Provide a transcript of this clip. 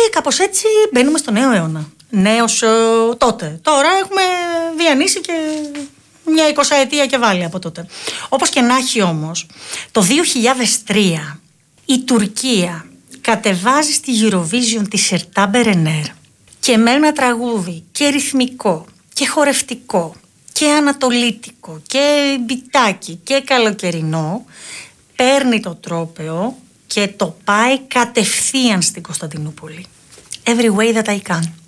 Και κάπως έτσι μπαίνουμε στο νέο αιώνα. Νέος τότε. Τώρα έχουμε διανύσει και μια 20ετία και βάλει από τότε. Όπως και να έχει όμως, το 2003 η Τουρκία κατεβάζει στη Eurovision τη Σερτά Μπερενέρ και με ένα τραγούδι και ρυθμικό και χορευτικό και ανατολίτικο και μπιτάκι και καλοκαιρινό, παίρνει το τρόπαιο και το πάει κατευθείαν στην Κωνσταντινούπολη. Every way that I can.